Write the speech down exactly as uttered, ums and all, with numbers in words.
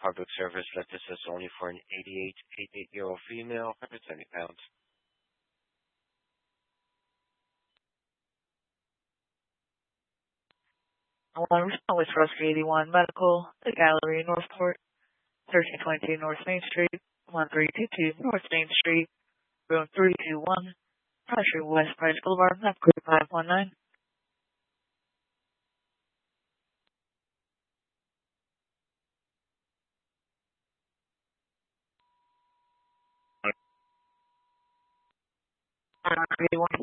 public service that this is only for an eighty-eight, eighty-eight-year-old female, one hundred seventy pounds. One with Rusty eighty-one Medical, the Gallery in Northport, thirteen twenty-two North Main Street, one three two two North Main Street, room three two one, Pressure West Price Boulevard, map group five one nine. eighty-one